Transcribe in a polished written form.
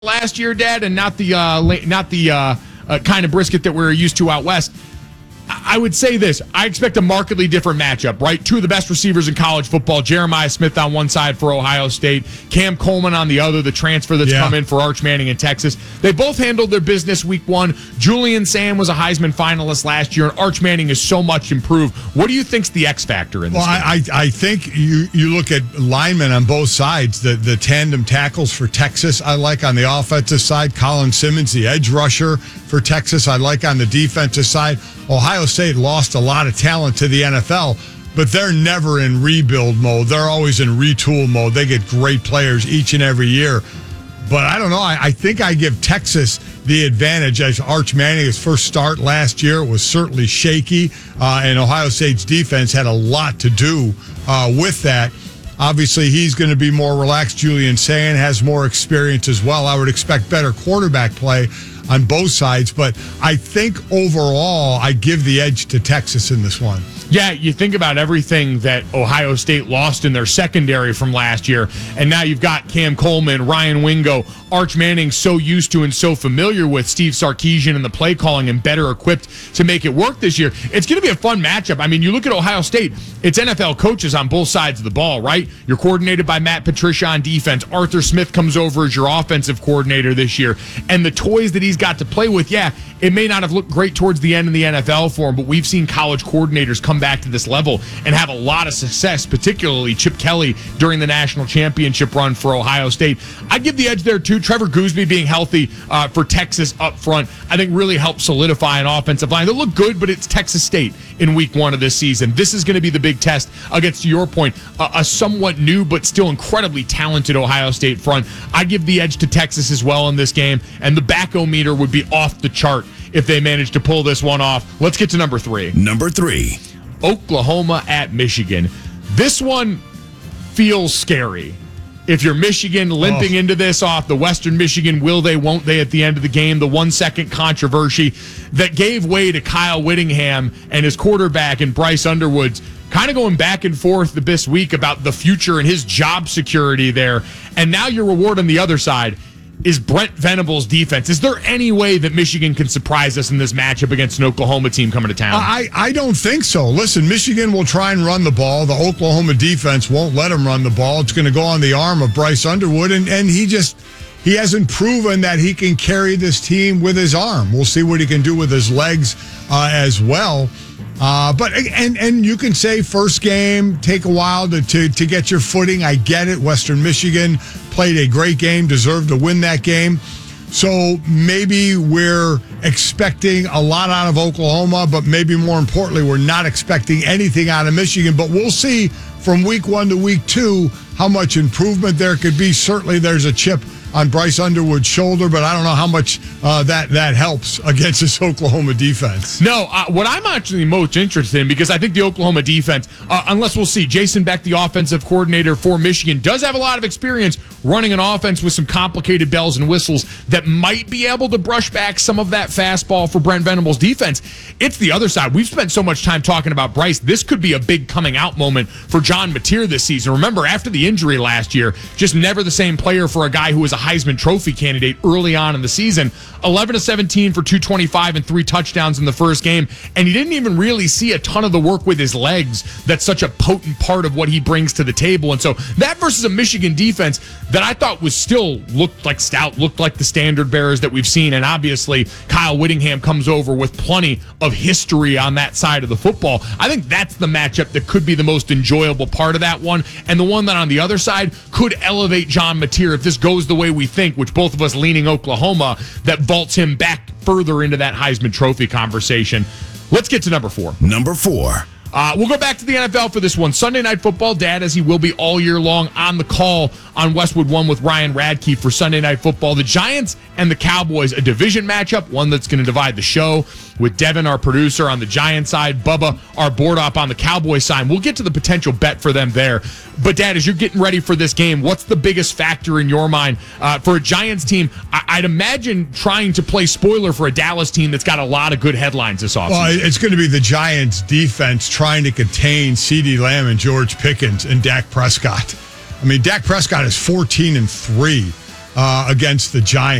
last year, Dad, and not the kind of brisket that we're used to out west. I would say this. I expect a markedly different matchup, right? Two of the best receivers in college football, Jeremiah Smith on one side for Ohio State, Cam Coleman on the other, the transfer that's come in for Arch Manning in Texas. They both handled their business week one. Julian Sam was a Heisman finalist last year, and Arch Manning is so much improved. What do you think's the X factor in this game? I think you look at linemen on both sides, the tandem tackles for Texas I like on the offensive side. Colin Simmons, the edge rusher for Texas I like on the defensive side. Ohio State lost a lot of talent to the NFL, but they're never in rebuild mode. They're always in retool mode. They get great players each and every year. But I don't know. I think I give Texas the advantage. As Arch Manning's first start last year was certainly shaky, and Ohio State's defense had a lot to do with that. Obviously, he's going to be more relaxed. Julian Sayin has more experience as well. I would expect better quarterback play on both sides, but I think overall I give the edge to Texas in this one. Yeah, you think about everything that Ohio State lost in their secondary from last year, and now you've got Cam Coleman, Ryan Wingo, Arch Manning so used to and so familiar with Steve Sarkisian and the play calling and better equipped to make it work this year. It's going to be a fun matchup. I mean, you look at Ohio State, it's NFL coaches on both sides of the ball, right? You're coordinated by Matt Patricia on defense. Arthur Smith comes over as your offensive coordinator this year, and the toys that he's got to play with, it may not have looked great towards the end of the NFL for him, but we've seen college coordinators come back to this level and have a lot of success, particularly Chip Kelly during the national championship run for Ohio State. I'd give the edge there too. Trevor Goosby being healthy for Texas up front, I think really helps solidify an offensive line. They look good, but it's Texas State in week one of this season. This is going to be the big test against, to your point, a somewhat new but still incredibly talented Ohio State front. I give the edge to Texas as well in this game, and the back-o-meter would be off the chart if they manage to pull this one off. Let's get to number three. Number three. Oklahoma at Michigan. This one feels scary. If you're Michigan limping into this off the Western Michigan, will they, won't they at the end of the game, the 1 second controversy that gave way to Kyle Whittingham and his quarterback and Bryce Underwood's kind of going back and forth this week about the future and his job security there. And now your reward on the other side is Brent Venables' defense. Is there any way that Michigan can surprise us in this matchup against an Oklahoma team coming to town? I don't think so. Listen, Michigan will try and run the ball. The Oklahoma defense won't let them run the ball. It's going to go on the arm of Bryce Underwood, and he hasn't proven that he can carry this team with his arm. We'll see what he can do with his legs as well. But you can say first game, take a while to get your footing. I get it. Western Michigan played a great game, deserved to win that game. So maybe we're expecting a lot out of Oklahoma, but maybe more importantly, we're not expecting anything out of Michigan. But we'll see from week one to week two how much improvement there could be. Certainly there's a chip on Bryce Underwood's shoulder, but I don't know how much that helps against this Oklahoma defense. No, what I'm actually most interested in, because I think the Oklahoma defense, unless we'll see, Jason Beck, the offensive coordinator for Michigan, does have a lot of experience running an offense with some complicated bells and whistles that might be able to brush back some of that fastball for Brent Venables' defense. It's the other side. We've spent so much time talking about Bryce. This could be a big coming out moment for John Mateer this season. Remember, after the injury last year, just never the same player for a guy who was a Heisman Trophy candidate early on in the season. 11-17 for 225 and 3 touchdowns in the first game, and he didn't even really see a ton of the work with his legs. That's such a potent part of what he brings to the table. And so that versus a Michigan defense that I thought was still looked like stout, looked like the standard bearers that we've seen, and obviously Kyle Whittingham comes over with plenty of history on that side of the football. I think that's the matchup that could be the most enjoyable part of that one, and the one that on the other side could elevate John Mateer if this goes the way we think, which both of us leaning Oklahoma, that vaults him back further into that Heisman Trophy conversation. Let's get to number four. Number four. We'll go back to the NFL for this one. Sunday Night Football, Dad, as he will be all year long, on the call on Westwood One with Ryan Radke for Sunday Night Football. The Giants and the Cowboys, a division matchup, one that's going to divide the show with Devin, our producer, on the Giants side, Bubba, our board op on the Cowboys side. We'll get to the potential bet for them there. But, Dad, as you're getting ready for this game, what's the biggest factor in your mind for a Giants team? I'd imagine trying to play spoiler for a Dallas team that's got a lot of good headlines this offseason. Well, it's going to be the Giants' defense trying to contain CeeDee Lamb and George Pickens and Dak Prescott. I mean, Dak Prescott is 14-3 against the Giants.